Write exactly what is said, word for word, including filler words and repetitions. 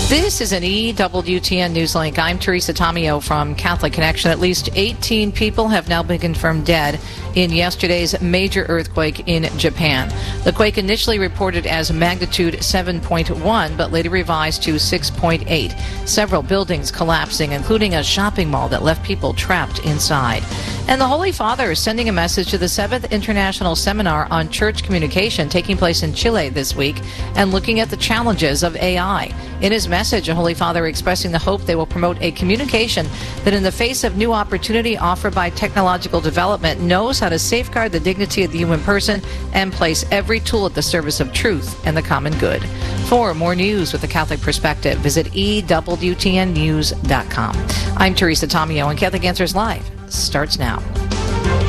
This is an E W T N Newslink. I'm Teresa Tomeo from Catholic Connection. At least eighteen people have now been confirmed dead in yesterday's major earthquake in Japan. The quake initially reported as magnitude seven point one, but later revised to six point eight. Several buildings collapsing, including a shopping mall that left people trapped inside. And the Holy Father is sending a message to the seventh International Seminar on Church Communication taking place in Chile this week and looking at the challenges of A I. In his message, the Holy Father expressing the hope they will promote a communication that in the face of new opportunity offered by technological development knows how to safeguard the dignity of the human person and place every tool at the service of truth and the common good. For more news with a Catholic perspective, visit E W T N news dot com. I'm Teresa Tomeo, and Catholic Answers Live starts now.